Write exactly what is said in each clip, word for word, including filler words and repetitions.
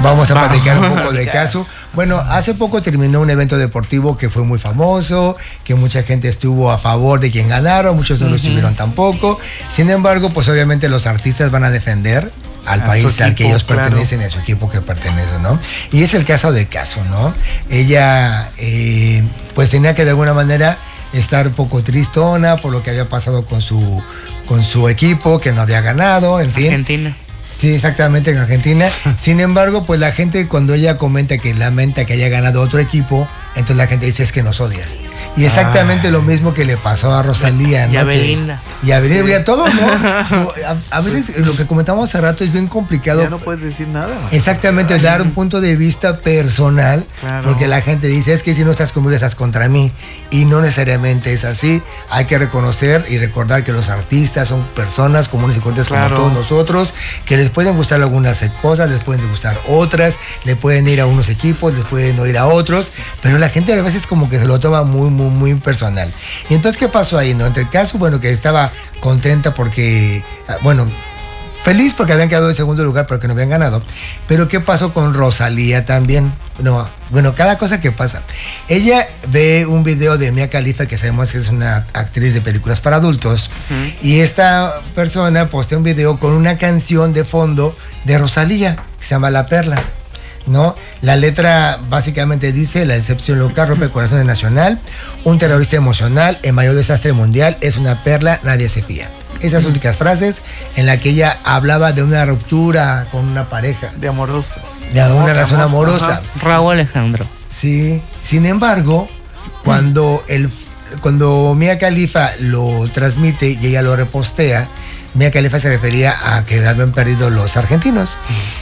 Vamos a platicar un poco de caso. Bueno, hace poco terminó un evento deportivo que fue muy famoso, que mucha gente estuvo a favor de quien ganaron, muchos no uh-huh. lo estuvieron tampoco. Sin embargo, pues obviamente los artistas van a defender al a país equipo, al que ellos claro. pertenecen, a su equipo que pertenecen, ¿no? Y es el caso de Caso, ¿no? Ella, eh, pues tenía que de alguna manera estar un poco tristona por lo que había pasado con su, con su equipo, que no había ganado, en fin. Argentina. Sí, exactamente, en Argentina. Sin embargo, pues la gente cuando ella comenta que lamenta que haya ganado otro equipo, entonces la gente dice es que nos odias. Y exactamente ah. lo mismo que le pasó a Rosalía, ¿no? Y a Belinda. Y a Belinda, y a todos, ¿no? A, a veces lo que comentamos hace rato es bien complicado. Ya no puedes decir nada. Exactamente, Ay. dar un punto de vista personal, claro. porque la gente dice, es que si no estás conmigo estás contra mí. Y no necesariamente es así. Hay que reconocer y recordar que los artistas son personas comunes y corrientes claro. como todos nosotros, que les pueden gustar algunas cosas, les pueden gustar otras, le pueden ir a unos equipos, les pueden no ir a otros, pero la gente a veces como que se lo toma muy, muy, muy personal. Y entonces, ¿qué pasó ahí, no? Entre el caso, bueno, que estaba contenta porque, bueno, feliz porque habían quedado en segundo lugar, pero que no habían ganado. Pero ¿qué pasó con Rosalía también? No, bueno, cada cosa que pasa. Ella ve un video de Mia Khalifa, que sabemos que es una actriz de películas para adultos, uh-huh. y esta persona postea un video con una canción de fondo de Rosalía, que se llama La Perla, ¿no? La letra básicamente dice: la decepción local rompe el corazón nacional, un terrorista emocional, el mayor desastre mundial, es una perla, nadie se fía. Esas únicas frases en las que ella hablaba de una ruptura con una pareja. De amorosas. De alguna amor, razón amor, amorosa. Ajá. Raúl Alejandro. Sí. Sin embargo, cuando, el, cuando Mia Khalifa lo transmite y ella lo repostea, Mia Khalifa se refería a que habían perdido los argentinos.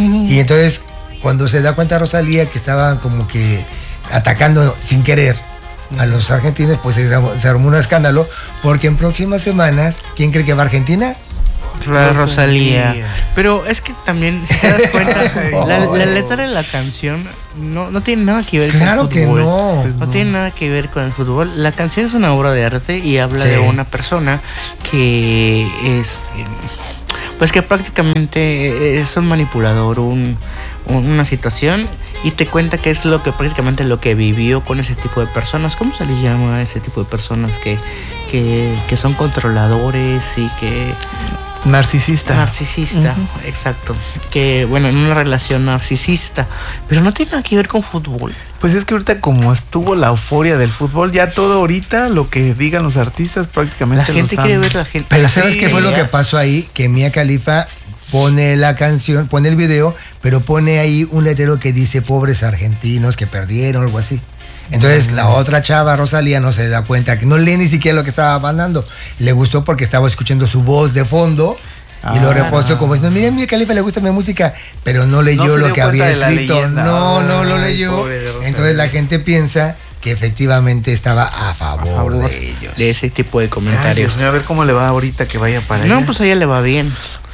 Y entonces, cuando se da cuenta Rosalía que estaban como que atacando sin querer a los argentinos, pues se, se armó un escándalo, porque en próximas semanas, ¿quién cree que va a Argentina? Rosalía. Rosalía. Pero es que también, si te das cuenta, la, la letra de la canción no, no tiene nada que ver claro con el fútbol. Claro que no. Pues no. No tiene nada que ver con el fútbol. La canción es una obra de arte y habla sí. de una persona que es, pues que prácticamente es un manipulador, un, una situación, y te cuenta que es lo que prácticamente lo que vivió con ese tipo de personas. ¿Cómo se les llama a ese tipo de personas que, que, que son controladores y que... Narcisista. Narcisista, uh-huh. exacto. Que, bueno, en una relación narcisista, pero no tiene nada que ver con fútbol. Pues es que ahorita como estuvo la euforia del fútbol, ya todo ahorita, lo que digan los artistas prácticamente la gente quiere ver la gente. Pero ¿sabes sí, qué fue ya? Lo que pasó ahí? Que Mia Khalifa pone la canción, pone el video, pero pone ahí un letrero que dice pobres argentinos que perdieron, algo así. Entonces la otra chava, Rosalía, no se da cuenta, que no lee ni siquiera lo que estaba mandando. Le gustó porque estaba escuchando su voz de fondo ah, y lo repostó como diciendo, mira, a Mia Khalifa le gusta mi música, pero no leyó no lo que había escrito. No, no lo leyó. Entonces la gente piensa que efectivamente estaba a favor, a favor de ellos. De ese tipo de comentarios. Ay, a ver cómo le va ahorita que vaya para allá. No, pues a ella le va bien.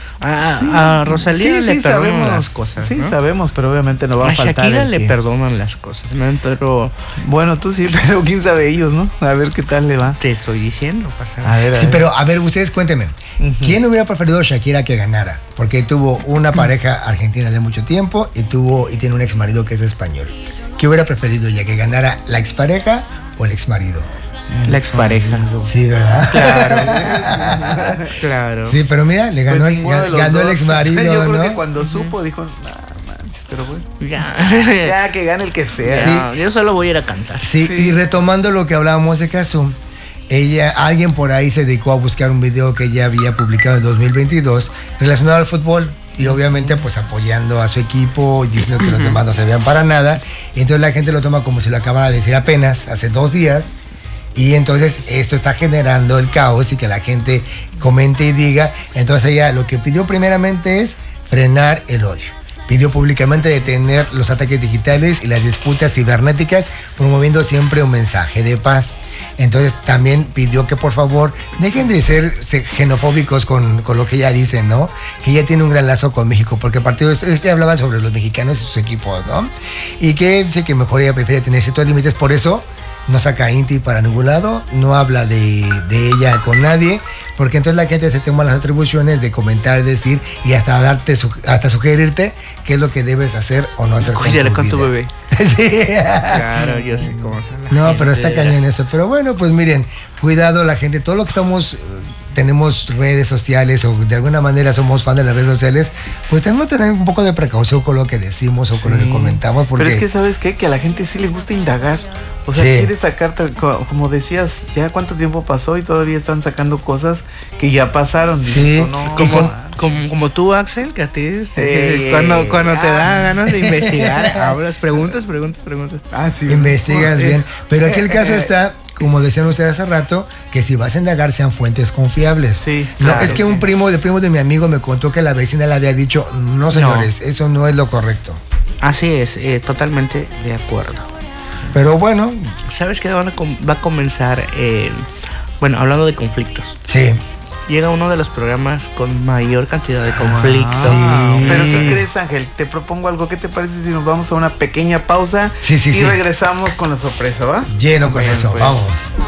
A, sí, a Rosalía sí, le sí, perdonan sabemos, las cosas, sí, ¿no? sabemos, pero obviamente no va a, a faltar. A Shakira le que... perdonan las cosas, ¿no? Pero bueno, tú sí, pero quién sabe ellos, ¿no? A ver qué tal le va. Te estoy diciendo, pasa. A ver, a sí, ver. Pero a ver, ustedes cuéntenme, uh-huh. ¿quién hubiera preferido a Shakira que ganara? Porque tuvo una pareja argentina de mucho tiempo y tuvo y tiene un ex marido que es español. ¿Qué hubiera preferido ella, que ganara la expareja o el ex marido? La expareja. Sí, ¿verdad? Claro. Claro. Sí, pero mira, le ganó, pues el, ganó el ex marido, yo creo ¿no? que cuando uh-huh. supo dijo, nah, manches, pero bueno. Ya. Ya que gane el que sea. Sí. No, yo solo voy a ir a cantar. Sí, sí, y retomando lo que hablábamos de Caso, ella, alguien por ahí se dedicó a buscar un video que ella había publicado en dos mil veintidós relacionado al fútbol. Y obviamente pues apoyando a su equipo y diciendo que los demás no se veían para nada. Y entonces la gente lo toma como si lo acabara de decir apenas, hace dos días. Y entonces esto está generando el caos y que la gente comente y diga. Entonces ella lo que pidió primeramente es frenar el odio. Pidió públicamente detener los ataques digitales y las disputas cibernéticas, promoviendo siempre un mensaje de paz. Entonces también pidió que por favor dejen de ser xenofóbicos con, con lo que ella dice, ¿no? Que ella tiene un gran lazo con México, porque el partido este hablaba sobre los mexicanos y sus equipos, ¿no? Y que dice que mejor ella prefiere tener ciertos límites, por eso no saca Inti para ningún lado, no habla de, de ella con nadie, porque entonces la gente se toma las atribuciones de comentar, decir y hasta darte, hasta sugerirte qué es lo que debes hacer o no hacer. Cuídale con tu bebé. Sí. Claro, yo sé cómo son las No, pero está gentes. cañón eso. Pero bueno, pues miren, cuidado la gente, todo lo que estamos, tenemos redes sociales o de alguna manera somos fan de las redes sociales, pues tenemos que tener un poco de precaución con lo que decimos o con Sí. lo que comentamos. Porque Pero es que, ¿sabes qué? Que a la gente sí le gusta indagar. O sea, Sí. quiere sacarte, co- como decías, ya cuánto tiempo pasó y todavía están sacando cosas que ya pasaron. Sí. Dices, no, Y Como, con- como, como tú, Axel, que a ti Ey, eh, cuando, ey, cuando te ah. da ganas de investigar, hablas, preguntas, preguntas, preguntas. Ah, sí. investigas Eh, bien. Pero aquí el caso eh, está, como decían ustedes hace rato, que si vas a indagar sean fuentes confiables. Sí, No, claro, es que sí. un primo de primo de mi amigo me contó que la vecina le había dicho, no señores, eso no es lo correcto. Así es, eh, totalmente de acuerdo. Pero bueno, ¿Sabes qué van a com- va a comenzar? eh, bueno, hablando de conflictos. sí. Llega uno de los programas con mayor cantidad de conflictos. Ah, Sí. Pero si crees, Ángel, te propongo algo. ¿Qué te parece si nos vamos a una pequeña pausa Sí, sí, y sí. regresamos con la sorpresa, va? Lleno con Bueno, eso, pues. vamos.